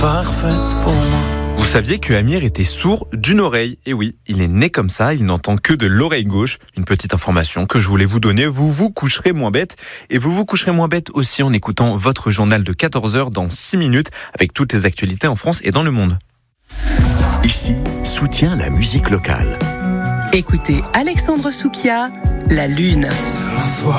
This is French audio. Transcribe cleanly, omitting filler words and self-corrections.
parfaite pour moi. Vous saviez que Amir était sourd d'une oreille? Et oui, il est né comme ça, il n'entend que de l'oreille gauche. Une petite information que je voulais vous donner, vous vous coucherez moins bête. Et vous vous coucherez moins bête aussi en écoutant votre journal de 14h dans 6 minutes avec toutes les actualités en France et dans le monde. Ici, soutient la musique locale. Écoutez Alexandre Soukia, La Lune. Ce soir.